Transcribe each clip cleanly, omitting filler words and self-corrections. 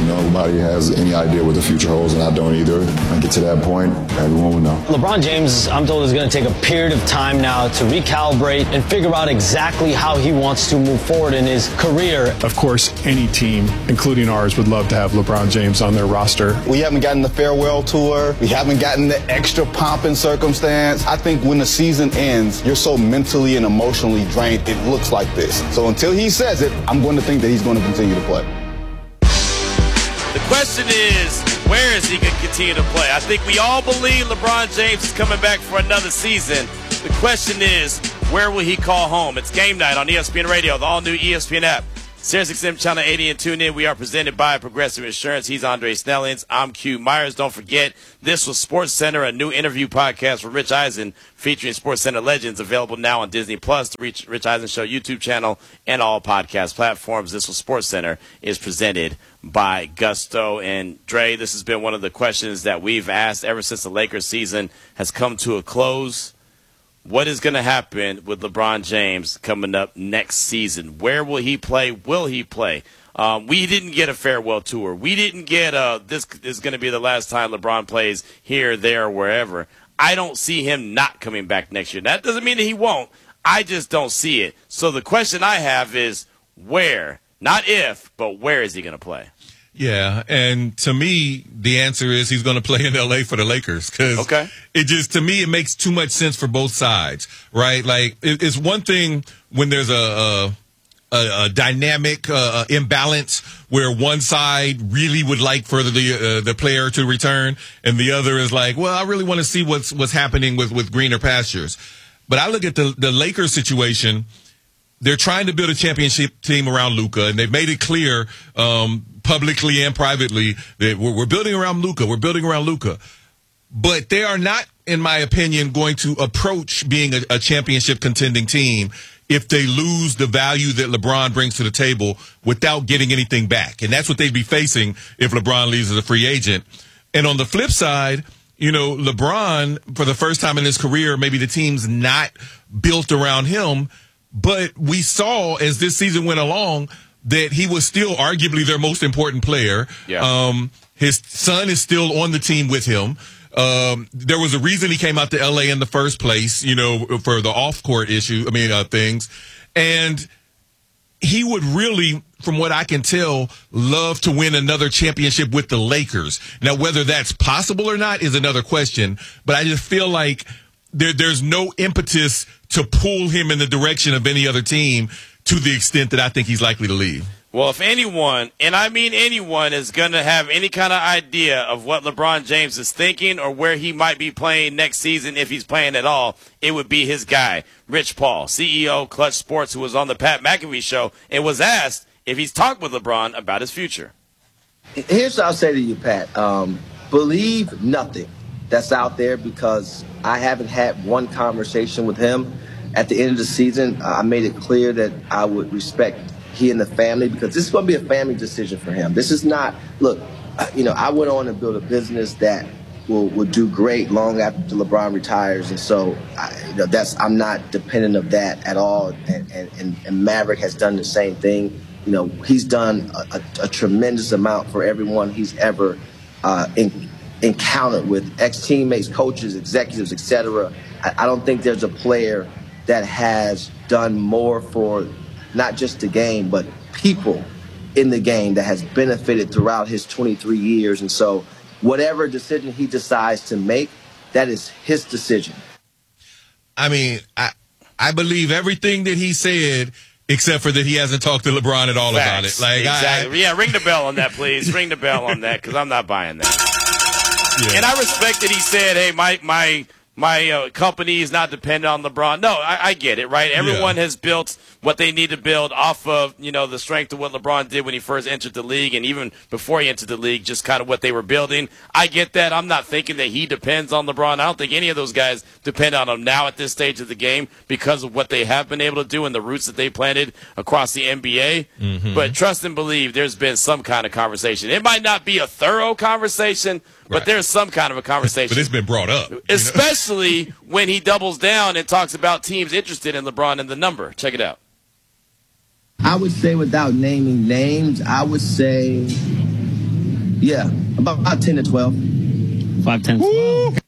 Nobody has any idea what the future holds, and I don't either. When I get to that point, everyone will know. LeBron James, I'm told, is going to take a period of time now to recalibrate and figure out exactly how he wants to move forward in his career. Of course, any team, including ours, would love to have LeBron James on their roster. We haven't gotten the farewell tour. We haven't gotten the extra pomp and circumstance. I think when the season ends, you're so mentally and emotionally drained, it looks like this. So until he says it, I'm going to think that he's going to continue to play. The question is, where is he going to continue to play? I think we all believe LeBron James is coming back for another season. The question is, where will he call home? It's game night on ESPN Radio, the all-new ESPN app. SiriusXM Channel 80 and tune in. We are presented by Progressive Insurance. He's Andre Snellings. I'm Q Myers. Don't forget, this was SportsCenter, a new interview podcast with Rich Eisen featuring SportsCenter legends, available now on Disney Plus, the Rich Eisen Show YouTube channel, and all podcast platforms. This was SportsCenter is presented by Gusto. And Dre, this has been one of the questions that we've asked ever since the Lakers season has come to a close. What is going to happen with LeBron James coming up next season? Where will he play? Will he play? We didn't get a farewell tour. We didn't get this is going to be the last time LeBron plays here, there, or wherever. I don't see him not coming back next year. That doesn't mean that he won't. I just don't see it. So the question I have is where, not if, but where is he going to play? Yeah, and to me, the answer is he's going to play in L.A. for the Lakers. Because it just, to me, it makes too much sense for both sides, right? Like, it's one thing when there's a dynamic imbalance where one side really would like for the player to return, and the other is like, well, I really want to see what's happening with greener pastures. But I look at the Lakers situation. They're trying to build a championship team around Luka, and they've made it clear publicly and privately that we're building around Luka. We're building around Luka. But they are not, in my opinion, going to approach being a championship contending team if they lose the value that LeBron brings to the table without getting anything back. And that's what they'd be facing if LeBron leaves as a free agent. And on the flip side, you know, LeBron, for the first time in his career, maybe the team's not built around him. But we saw as this season went along that he was still arguably their most important player. Yeah. His son is still on the team with him. There was a reason he came out to L.A. in the first place, you know, for the off-court things. And he would really, from what I can tell, love to win another championship with the Lakers. Now, whether that's possible or not is another question. But I just feel like there's no impetus to pull him in the direction of any other team to the extent that I think he's likely to leave. Well, if anyone, and I mean anyone, is going to have any kind of idea of what LeBron James is thinking or where he might be playing next season, if he's playing at all, it would be his guy, Rich Paul, CEO Clutch Sports, who was on the Pat McAfee show and was asked if he's talked with LeBron about his future. Here's what I'll say to you, Pat. Believe nothing that's out there, because I haven't had one conversation with him. At the end of the season, I made it clear that I would respect he and the family, because this is going to be a family decision for him. This is not, look, you know, I went on to build a business that will do great long after LeBron retires. And so, I'm not dependent of that at all. And Maverick has done the same thing. You know, he's done a tremendous amount for everyone he's ever encountered with, ex-teammates, coaches, executives, etc. I don't think there's a player that has done more for not just the game, but people in the game that has benefited throughout his 23 years. And so whatever decision he decides to make, that is his decision. I mean, I believe everything that he said, except for that he hasn't talked to LeBron at all about it. Like, exactly. Yeah, ring the bell on that, please. Ring the bell on that, because I'm not buying that. Yeah. And I respect that he said, hey, my company is not dependent on LeBron. No, I get it, right? Everyone has built what they need to build off of, you know, the strength of what LeBron did when he first entered the league, and even before he entered the league, just kind of what they were building. I get that. I'm not thinking that he depends on LeBron. I don't think any of those guys depend on him now at this stage of the game because of what they have been able to do and the roots that they planted across the NBA. Mm-hmm. But trust and believe, there's been some kind of conversation. It might not be a thorough conversation, but there's some kind of a conversation. But it's been brought up. Especially when he doubles down and talks about teams interested in LeBron and the number. Check it out. I would say, without naming names, I would say Yeah, about 10 to 12. 5, 10, 12.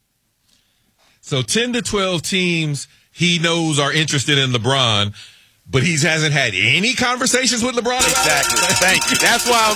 So 10 to 12 teams he knows are interested in LeBron, but he hasn't had any conversations with LeBron about Exactly. it. Thank you. That's why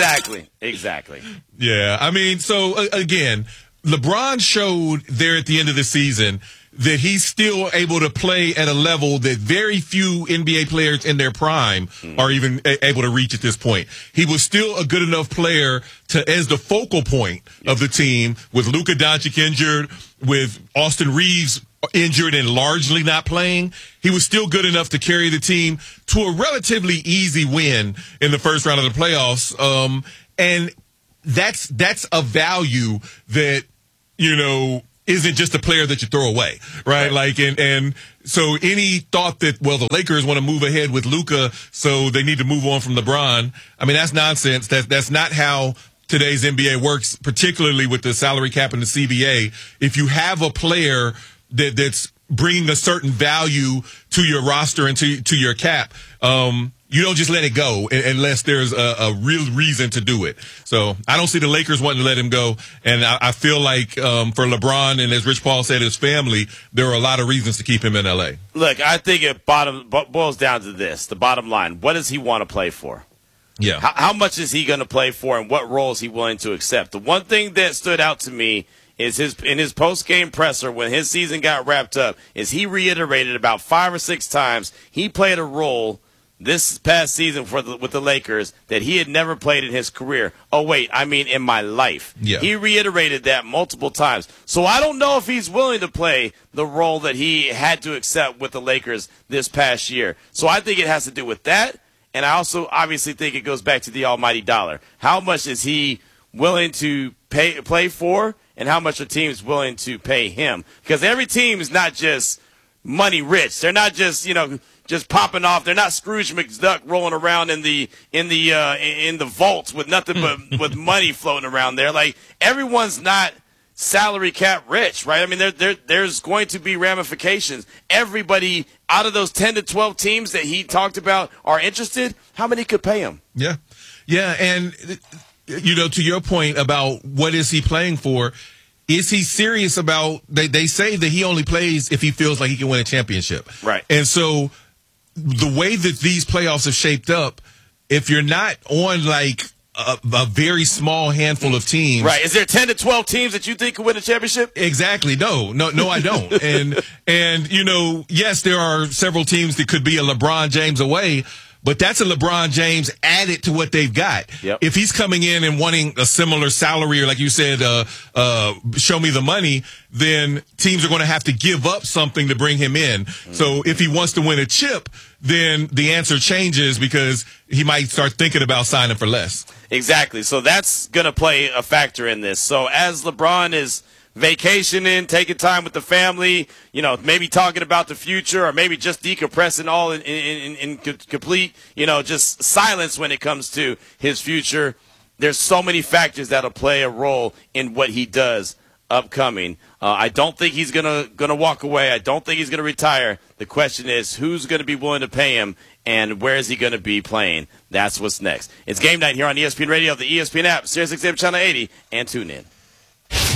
exactly. Yeah. I mean, so again, LeBron showed there at the end of the season that he's still able to play at a level that very few NBA players in their prime are even able to reach at this point. He was still a good enough player to, as the focal point of the team, with Luka Doncic injured, with Austin Reeves injured and largely not playing, he was still good enough to carry the team to a relatively easy win in the first round of the playoffs. And that's a value that, you know, isn't just a player that you throw away, right? Like, and so any thought that, well, the Lakers want to move ahead with Luka, so they need to move on from LeBron. I mean, that's nonsense. That's not how today's NBA works, particularly with the salary cap and the CBA. If you have a player that's bringing a certain value to your roster and to your cap, you don't just let it go unless there's a real reason to do it. So I don't see the Lakers wanting to let him go. And I feel like for LeBron and, as Rich Paul said, his family, there are a lot of reasons to keep him in L.A. Look, I think it boils down to this, the bottom line. What does he want to play for? Yeah. How much is he going to play for, and what role is he willing to accept? The one thing that stood out to me is in his post-game presser when his season got wrapped up, is he reiterated about 5 or 6 times he played a role this past season with the Lakers that he had never played in his career. Oh, wait, I mean in my life. Yeah. He reiterated that multiple times. So I don't know if he's willing to play the role that he had to accept with the Lakers this past year. So I think it has to do with that, and I also obviously think it goes back to the almighty dollar. How much is he willing to play for, and how much are teams willing to pay him? Because every team is not just money rich. They're not just, just popping off. They're not Scrooge McDuck rolling around in the vaults with nothing but with money floating around there. Like, everyone's not salary cap rich, right? I mean, there's going to be ramifications. Everybody out of those 10 to 12 teams that he talked about are interested. How many could pay him? Yeah. Yeah. And, to your point about what is he playing for, is he serious about, they say that he only plays if he feels like he can win a championship. Right. And so the way that these playoffs have shaped up, if you're not on like a very small handful of teams. Right. Is there 10 to 12 teams that you think could win a championship? Exactly. No, I don't. and yes, there are several teams that could be a LeBron James away, but that's a LeBron James added to what they've got. Yep. If he's coming in and wanting a similar salary, or like you said, show me the money, then teams are going to have to give up something to bring him in. Mm-hmm. So if he wants to win a chip, then the answer changes, because he might start thinking about signing for less. Exactly. So that's going to play a factor in this. So as LeBron is vacationing, taking time with the family, maybe talking about the future, or maybe just decompressing all in complete, just silence when it comes to his future. There's so many factors that'll play a role in what he does upcoming. I don't think he's gonna walk away. I don't think he's gonna retire. The question is, who's gonna be willing to pay him, and where is he gonna be playing? That's what's next. It's game night here on ESPN Radio, the ESPN app, SiriusXM Channel 80, and tune in.